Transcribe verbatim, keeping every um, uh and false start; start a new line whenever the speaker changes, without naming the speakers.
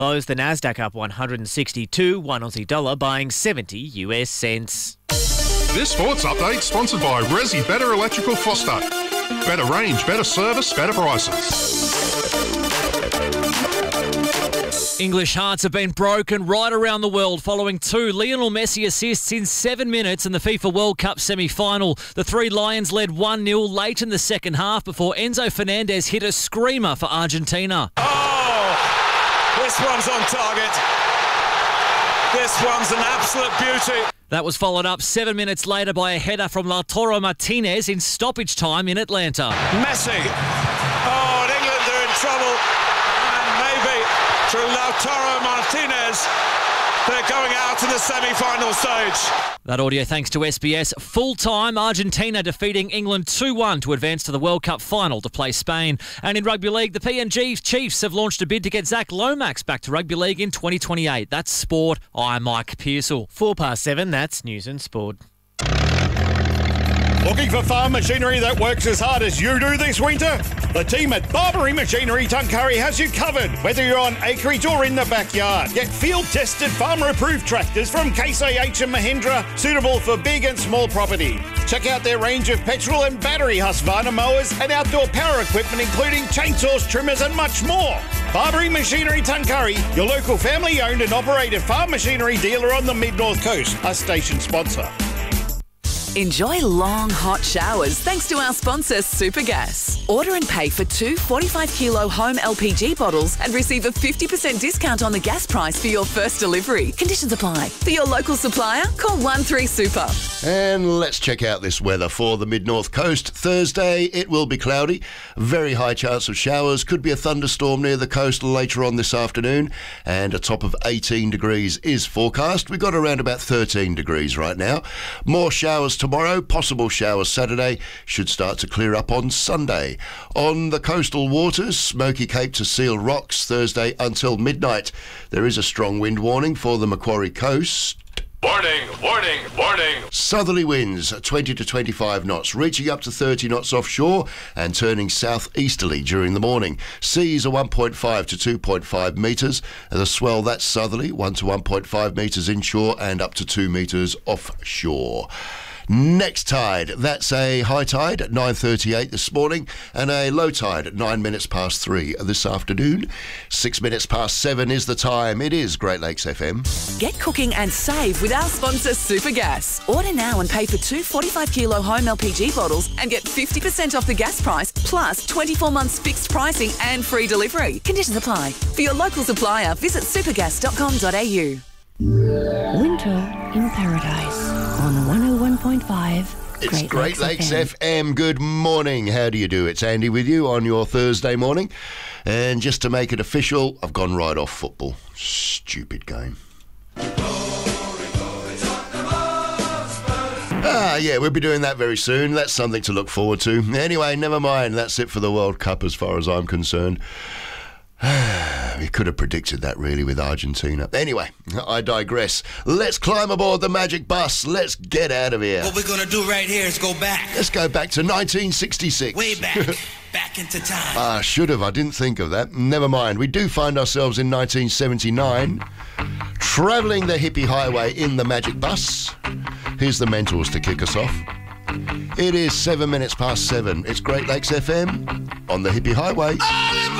Closed the Nasdaq up one hundred sixty-two, one Aussie dollar buying seventy U S cents.
This sports update sponsored by Resi Better Electrical Foster. Better range, better service, better prices.
English hearts have been broken right around the world following two Lionel Messi assists in seven minutes in the FIFA World Cup semi-final. The Three Lions led one nil late in the second half before Enzo Fernandez hit a screamer for Argentina.
Oh, this one's on target. This one's an absolute beauty.
That was followed up seven minutes later by a header from Lautaro Martinez in stoppage time in Atlanta.
Messi. Oh, and England are in trouble. And maybe through Lautaro Martinez, they're going out in the semi-final stage.
That audio thanks to S B S. Full-time, Argentina defeating England two one to advance to the World Cup final to play Spain. And in rugby league, the P N G Chiefs have launched a bid to get Zach Lomax back to rugby league in twenty twenty-eight. That's sport. I'm Mike Pearsall.
Four past seven, that's news and sport.
Looking for farm machinery that works as hard as you do this winter? The team at Barbary Machinery Tuncurry has you covered, whether you're on acreage or in the backyard. Get field-tested, farmer-approved tractors from Case A H and Mahindra, suitable for big and small property. Check out their range of petrol and battery Husqvarna mowers and outdoor power equipment, including chainsaws, trimmers and much more. Barbary Machinery Tuncurry, your local family-owned and operated farm machinery dealer on the Mid-North Coast, a station sponsor.
Enjoy long, hot showers thanks to our sponsor, Supergas. Order and pay for two forty-five kilo home L P G bottles and receive a fifty percent discount on the gas price for your first delivery. Conditions apply. For your local supplier, call one three super.
And let's check out this weather for the Mid-North Coast. Thursday, it will be cloudy. Very high chance of showers. Could be a thunderstorm near the coast later on this afternoon. And a top of eighteen degrees is forecast. We've got around about thirteen degrees right now. More showers tomorrow, possible showers Saturday, should start to clear up on Sunday. On the coastal waters, Smoky Cape to Seal Rocks, Thursday until midnight. There is a strong wind warning for the Macquarie coast.
Warning, warning, warning.
Southerly winds, twenty to twenty-five knots, reaching up to thirty knots offshore and turning southeasterly during the morning. Seas are one point five to two point five metres. The swell, that's southerly, one to one point five metres inshore and up to two metres offshore. Next tide, that's a high tide at nine thirty-eight this morning and a low tide at nine minutes past three this afternoon. Six minutes past seven is the time. It is Great Lakes F M.
Get cooking and save with our sponsor, Supergas. Order now and pay for two forty-five kilo home L P G bottles and get fifty percent off the gas price, plus twenty-four months fixed pricing and free delivery. Conditions apply. For your local supplier, visit supergas dot com dot a u.
Winter in Paradise on one oh one point five.
It's
Great,
Great Lakes,
Lakes
F M. Good morning. How do you do? It's Andy with you on your Thursday morning. And just to make it official, I've gone right off football. Stupid game. Ah, yeah, we'll be doing that very soon. That's something to look forward to. Anyway, never mind. That's it for the World Cup as far as I'm concerned. We could have predicted that, really, with Argentina. Anyway, I digress. Let's climb aboard the magic bus. Let's get out of here.
What we're going to do right here is go back.
Let's go back to nineteen sixty-six.
Way back. Back into time.
Ah, uh, should have. I didn't think of that. Never mind. We do find ourselves in nineteen seventy-nine, travelling the hippie highway in the magic bus. Here's the Mentals to kick us off. It is seven minutes past seven. It's Great Lakes F M on the hippie highway.